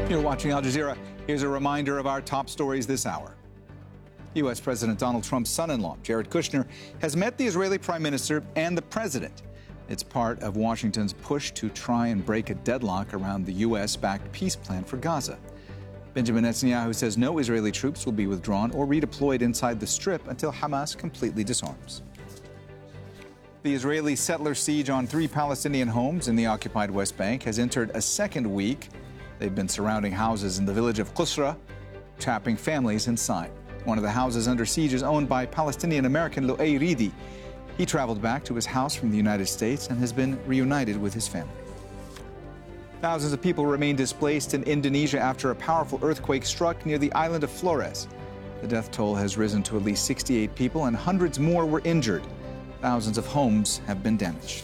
You're watching Al Jazeera. Here's a reminder of our top stories this hour. U.S. President Donald Trump's son-in-law, Jared Kushner, has met the Israeli Prime Minister and the President. It's part of Washington's push to try and break a deadlock around the U.S.-backed peace plan for Gaza. Benjamin Netanyahu says no Israeli troops will be withdrawn or redeployed inside the Strip until Hamas completely disarms. The Israeli settler siege on 3 Palestinian homes in the occupied West Bank has entered a second week. They've been surrounding houses in the village of Qusra, trapping families inside. One of the houses under siege is owned by Palestinian-American Lu'ay Ridi. He traveled back to his house from the United States and has been reunited with his family. Thousands of people remain displaced in Indonesia after a powerful earthquake struck near the island of Flores. The death toll has risen to at least 68 people and hundreds more were injured. Thousands of homes have been damaged.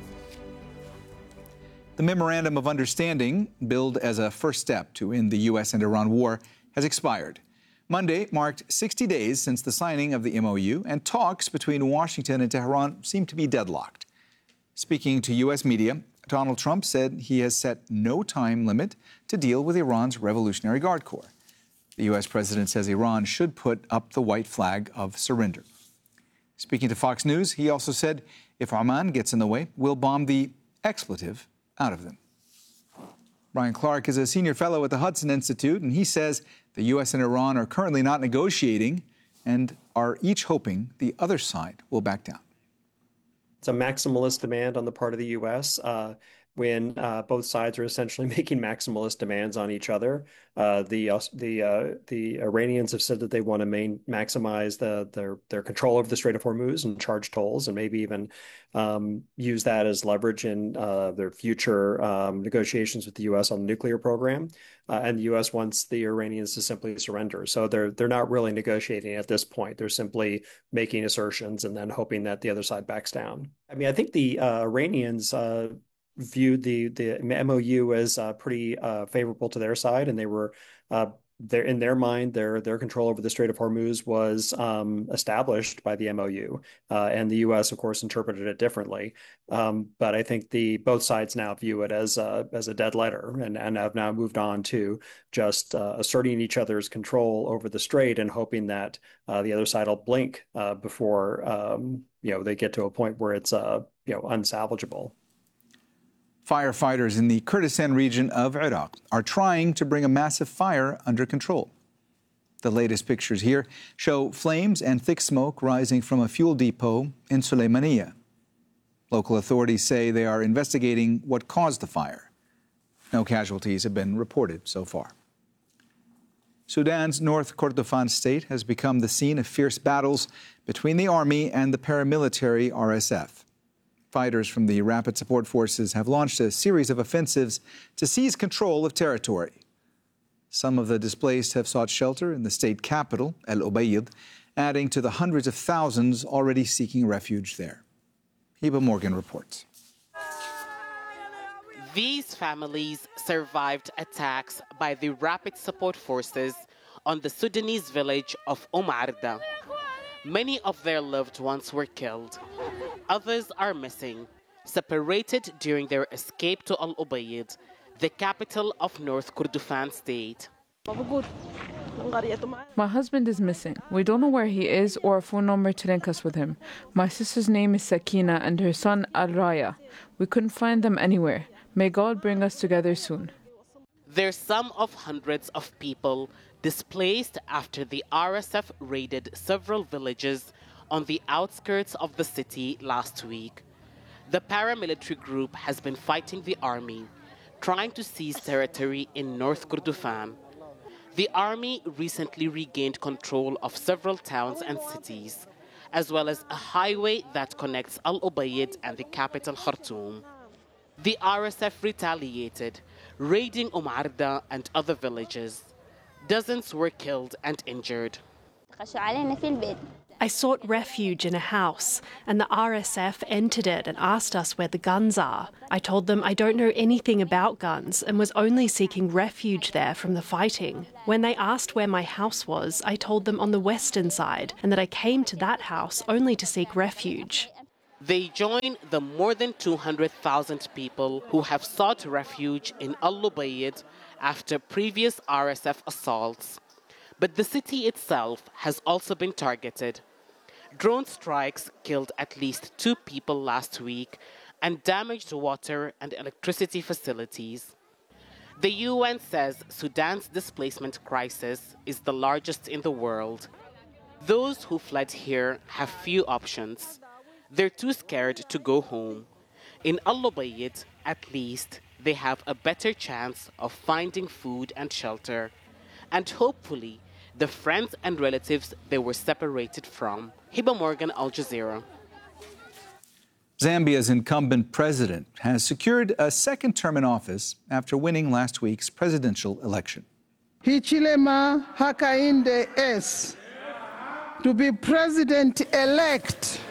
The Memorandum of Understanding, billed as a first step to end the U.S. and Iran war, has expired. Monday marked 60 days since the signing of the MOU, and talks between Washington and Tehran seem to be deadlocked. Speaking to U.S. media, Donald Trump said he has set no time limit to deal with Iran's Revolutionary Guard Corps. The U.S. president says Iran should put up the white flag of surrender. Speaking to Fox News, he also said if Oman gets in the way, we'll bomb the expletive out of them. Brian Clark is a senior fellow at the Hudson Institute, and he says the U.S. and Iran are currently not negotiating and are each hoping the other side will back down. It's a maximalist demand on the part of the U.S. When both sides are essentially making maximalist demands on each other. The Iranians have said that they want to maximize their control over the Strait of Hormuz and charge tolls, and maybe even use that as leverage in their future negotiations with the U.S. on the nuclear program. And the U.S. wants the Iranians to simply surrender. So they're not really negotiating at this point. They're simply making assertions and then hoping that the other side backs down. I mean, I think the Iranians viewed the MOU as pretty favorable to their side, and they were in their mind, their control over the Strait of Hormuz was established by the MOU, and the U.S. of course interpreted it differently. But I think both sides now view it as a dead letter, and have now moved on to just asserting each other's control over the strait and hoping that the other side will blink before they get to a point where it's unsalvageable. Firefighters in the Kurdistan region of Iraq are trying to bring a massive fire under control. The latest pictures here show flames and thick smoke rising from a fuel depot in Sulaymaniyah. Local authorities say they are investigating what caused the fire. No casualties have been reported so far. Sudan's North Kordofan state has become the scene of fierce battles between the army and the paramilitary RSF. Fighters from the Rapid Support Forces have launched a series of offensives to seize control of territory. Some of the displaced have sought shelter in the state capital, El Obeid, adding to the hundreds of thousands already seeking refuge there. Heba Morgan reports. These families survived attacks by the Rapid Support Forces on the Sudanese village of Arda. Many of their loved ones were killed. Others are missing, separated during their escape to Al Ubaid, the capital of North Kordofan state. My husband is missing. We don't know where he is or a phone number to link us with him. My sister's name is Sakina and her son Al-Raya. We couldn't find them anywhere. May God bring us together soon. They're some of hundreds of people displaced after the RSF raided several villages on the outskirts of the city last week. The paramilitary group has been fighting the army, trying to seize territory in North Kordofan. The army recently regained control of several towns and cities, as well as a highway that connects Al Ubaid and the capital Khartoum. The RSF retaliated, raiding Arda and other villages. Dozens were killed and injured. I sought refuge in a house, and the RSF entered it and asked us where the guns are. I told them I don't know anything about guns and was only seeking refuge there from the fighting. When they asked where my house was, I told them on the western side, and that I came to that house only to seek refuge. They join the more than 200,000 people who have sought refuge in Al-Lubayid after previous RSF assaults. But the city itself has also been targeted. Drone strikes killed at least 2 people last week and damaged water and electricity facilities. The UN says Sudan's displacement crisis is the largest in the world. Those who fled here have few options. They're too scared to go home. In Al-Lubayid, at least, they have a better chance of finding food and shelter. And hopefully, the friends and relatives they were separated from. Hiba Morgan, Al Jazeera. Zambia's incumbent president has secured a second term in office after winning last week's presidential election. Hichilema Hakainde S. to be president-elect.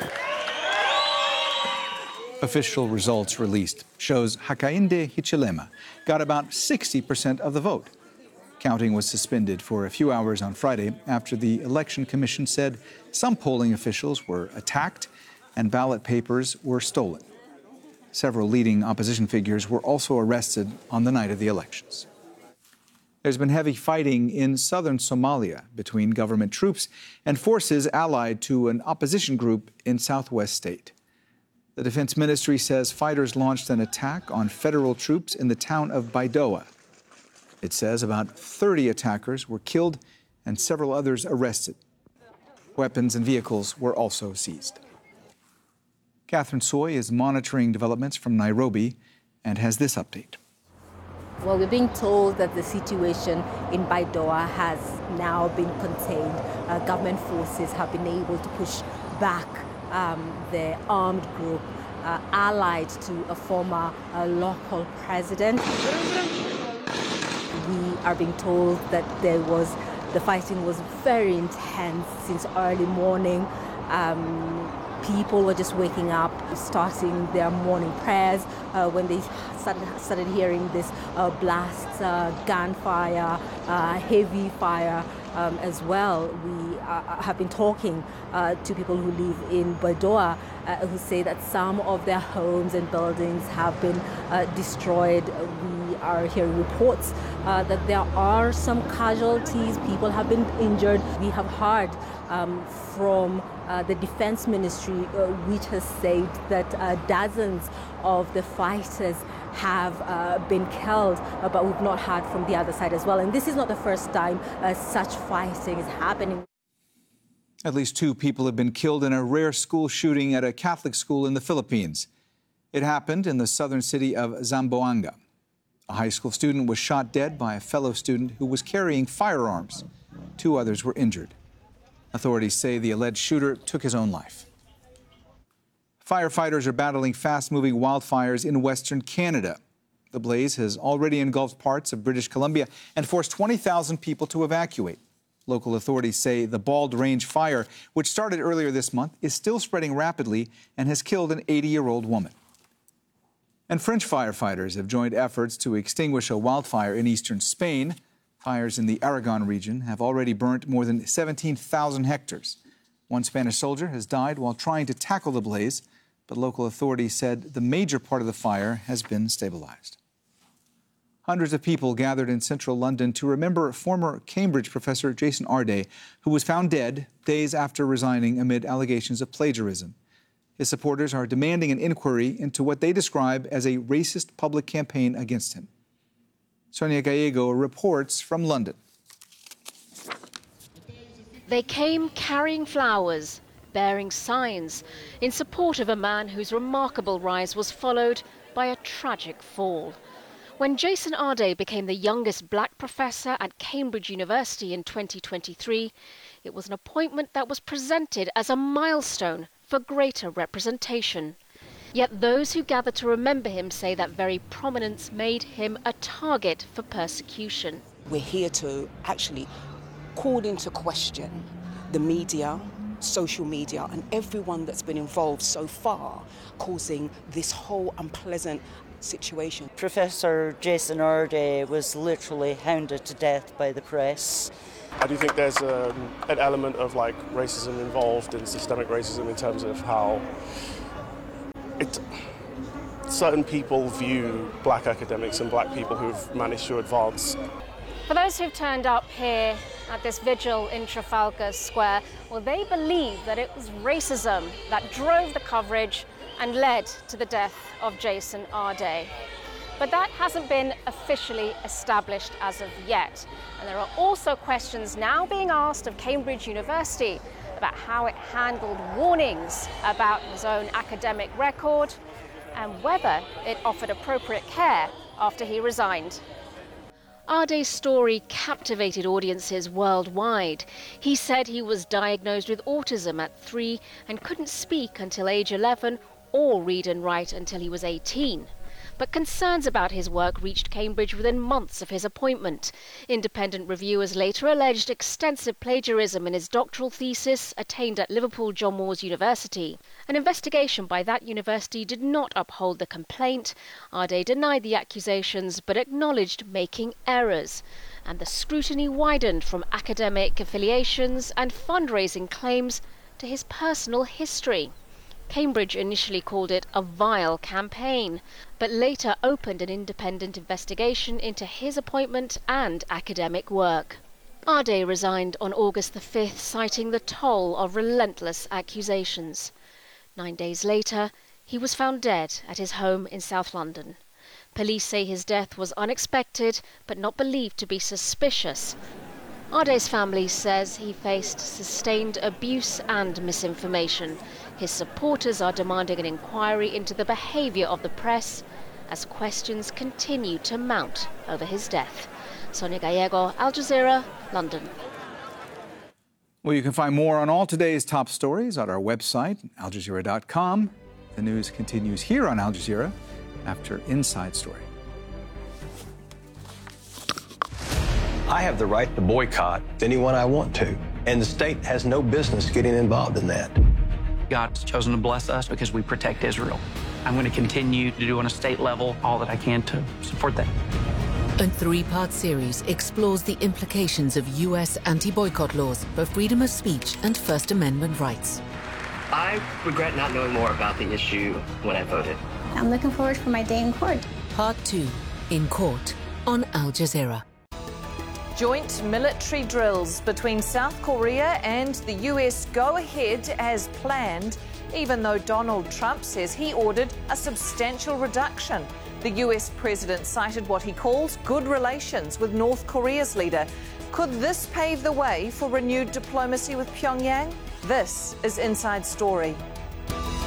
Official results released shows Hakainde Hichilema got about 60% of the vote. Counting was suspended for a few hours on Friday after the Election Commission said some polling officials were attacked and ballot papers were stolen. Several leading opposition figures were also arrested on the night of the elections. There's been heavy fighting in southern Somalia between government troops and forces allied to an opposition group in southwest state. The Defense Ministry says fighters launched an attack on federal troops in the town of Baidoa. It says about 30 attackers were killed and several others arrested. Weapons and vehicles were also seized. Catherine Soy is monitoring developments from Nairobi and has this update. Well, we're being told that the situation in Baidoa has now been contained. Government forces have been able to push back the armed group allied to a former local president. We are being told that the fighting was very intense since early morning. People were just waking up, starting their morning prayers when they started hearing this blasts, gunfire, heavy fire as well. We have been talking to people who live in Baidoa who say that some of their homes and buildings have been destroyed. We are hearing reports that there are some casualties, people have been injured. We have heard from the Defense Ministry, which has said that dozens of the fighters have been killed, but we've not heard from the other side as well. And this is not the first time such fighting is happening. At least 2 people have been killed in a rare school shooting at a Catholic school in the Philippines. It happened in the southern city of Zamboanga. A high school student was shot dead by a fellow student who was carrying firearms. 2 others were injured. Authorities say the alleged shooter took his own life. Firefighters are battling fast-moving wildfires in Western Canada. The blaze has already engulfed parts of British Columbia and forced 20,000 people to evacuate. Local authorities say the Bald Range fire, which started earlier this month, is still spreading rapidly and has killed an 80-year-old woman. And French firefighters have joined efforts to extinguish a wildfire in eastern Spain. Fires in the Aragon region have already burnt more than 17,000 hectares. One Spanish soldier has died while trying to tackle the blaze, but local authorities said the major part of the fire has been stabilized. Hundreds of people gathered in central London to remember former Cambridge professor Jason Arday, who was found dead days after resigning amid allegations of plagiarism. His supporters are demanding an inquiry into what they describe as a racist public campaign against him. Sonia Gallego reports from London. They came carrying flowers, bearing signs, in support of a man whose remarkable rise was followed by a tragic fall. When Jason Arday became the youngest black professor at Cambridge University in 2023, it was an appointment that was presented as a milestone for greater representation. Yet those who gathered to remember him say that very prominence made him a target for persecution. We're here to actually call into question the media, social media, and everyone that's been involved so far, causing this whole unpleasant situation. Professor Jason Arday was literally hounded to death by the press. I do think there's an element of racism involved in systemic racism in terms of how certain people view black academics and black people who've managed to advance. For those who've turned up here at this vigil in Trafalgar Square, well, they believe that it was racism that drove the coverage and led to the death of Jason Arde. But that hasn't been officially established as of yet. And there are also questions now being asked of Cambridge University about how it handled warnings about his own academic record and whether it offered appropriate care after he resigned. Arde's story captivated audiences worldwide. He said he was diagnosed with autism at 3 and couldn't speak until age 11 or read and write until he was 18. But concerns about his work reached Cambridge within months of his appointment. Independent reviewers later alleged extensive plagiarism in his doctoral thesis attained at Liverpool John Moores University. An investigation by that university did not uphold the complaint. Arde denied the accusations but acknowledged making errors. And the scrutiny widened from academic affiliations and fundraising claims to his personal history. Cambridge initially called it a vile campaign, but later opened an independent investigation into his appointment and academic work. Arde resigned on August the 5th, citing the toll of relentless accusations. 9 days later, he was found dead at his home in South London. Police say his death was unexpected, but not believed to be suspicious. Arde's family says he faced sustained abuse and misinformation. His supporters are demanding an inquiry into the behaviour of the press as questions continue to mount over his death. Sonia Gallego, Al Jazeera, London. Well, you can find more on all today's top stories at our website, aljazeera.com. The news continues here on Al Jazeera after Inside Story. I have the right to boycott anyone I want to, and the state has no business getting involved in that. God's chosen to bless us because we protect Israel. I'm going to continue to do on a state level all that I can to support that. A 3-part series explores the implications of U.S. anti-boycott laws for freedom of speech and First Amendment rights. I regret not knowing more about the issue when I voted. I'm looking forward for my day in court. Part 2, In Court, on Al Jazeera. Joint military drills between South Korea and the US go ahead as planned, even though Donald Trump says he ordered a substantial reduction. The US president cited what he calls good relations with North Korea's leader. Could this pave the way for renewed diplomacy with Pyongyang? This is Inside Story.